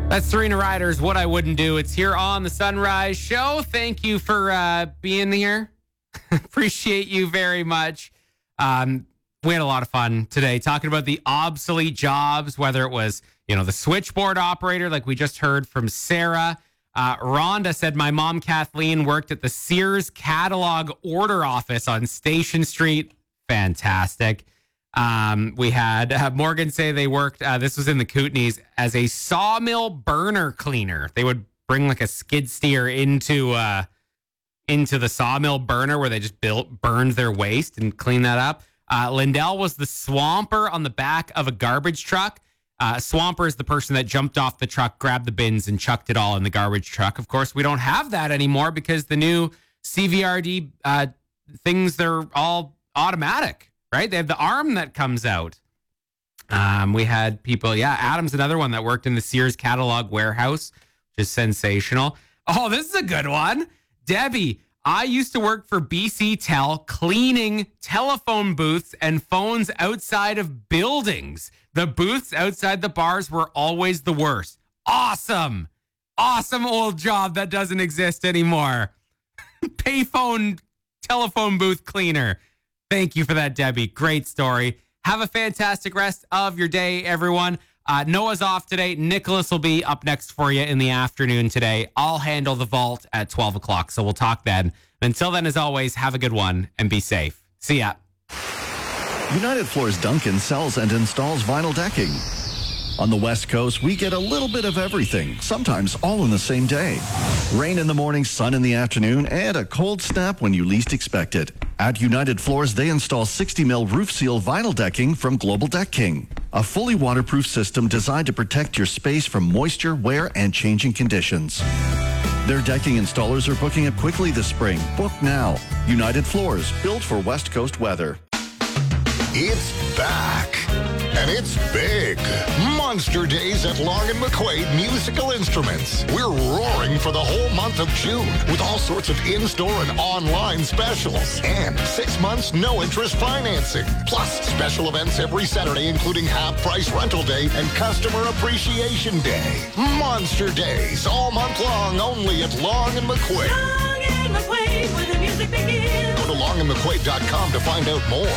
That's Serena Ryder's What I Wouldn't Do. It's here on the Sunrise Show. Thank you for being here. Appreciate you very much. We had a lot of fun today talking about the obsolete jobs, whether it was, the switchboard operator, like we just heard from Sarah. Rhonda said, my mom, Kathleen, worked at the Sears catalog order office on Station Street. Fantastic. We had Morgan say they worked, this was in the Kootenays, as a sawmill burner cleaner. They would bring like a skid steer into the sawmill burner where they just burned their waste and cleaned that up. Lindell was the swamper on the back of a garbage truck. Swamper is the person that jumped off the truck, grabbed the bins, and chucked it all in the garbage truck. Of course, we don't have that anymore because the new CVRD things, they're all automatic, right? They have the arm that comes out. We had people, Adam's another one that worked in the Sears catalog warehouse, which is sensational. Oh, this is a good one. Debbie, I used to work for BC Tel cleaning telephone booths and phones outside of buildings. The booths outside the bars were always the worst. Awesome. Awesome old job that doesn't exist anymore. Payphone telephone booth cleaner. Thank you for that, Debbie. Great story. Have a fantastic rest of your day, everyone. Noah's off today. Nicholas will be up next for you in the afternoon today. I'll handle the vault at 12 o'clock, so we'll talk then. Until then, as always, have a good one and be safe. See ya. United Floors Duncan sells and installs vinyl decking. On the West Coast, we get a little bit of everything, sometimes all in the same day. Rain in the morning, sun in the afternoon, and a cold snap when you least expect it. At United Floors, they install 60 mil roof seal vinyl decking from Global Deck King, a fully waterproof system designed to protect your space from moisture, wear, and changing conditions. Their decking installers are booking up quickly this spring. Book now. United Floors, built for West Coast weather. It's back, and it's big. Monster Days at Long and McQuaid Musical Instruments. We're roaring for the whole month of June with all sorts of in-store and online specials. And 6 months, no-interest financing. Plus, special events every Saturday, including half-price rental day and customer appreciation day. Monster Days all month long, only at Long and McQuaid. Long and McQuaid, where the music begins. Go to longandmcquaid.com to find out more.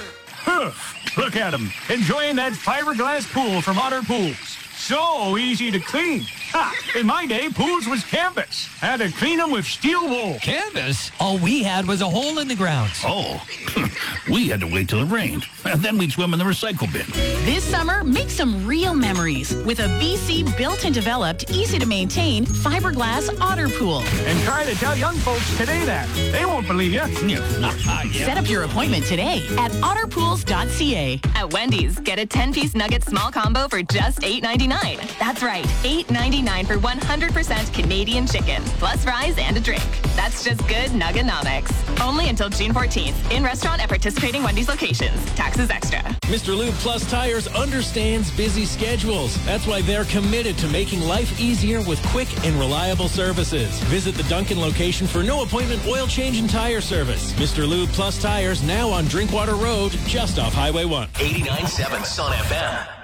Look at him, enjoying that fiberglass pool from Otter Pools. So easy to clean. Ha! In my day, pools was canvas. Had to clean them with steel wool. Canvas? All we had was a hole in the ground. Oh, we had to wait till it rained. And then we'd swim in the recycle bin. This summer, make some real memories with a BC built and developed, easy to maintain fiberglass Otter Pool. And try to tell young folks today that. They won't believe you. Set up your appointment today at otterpools.ca. At Wendy's, get a 10-piece nugget small combo for just $8.99. That's right, $8.99 for 100% Canadian chicken, plus fries and a drink. That's just good Nuggenomics. Only until June 14th. In restaurant at participating Wendy's locations. Taxes extra. Mr. Lube Plus Tires understands busy schedules. That's why they're committed to making life easier with quick and reliable services. Visit the Duncan location for no appointment oil change and tire service. Mr. Lube Plus Tires now on Drinkwater Road, just off Highway 1. 89.7 Sun FM.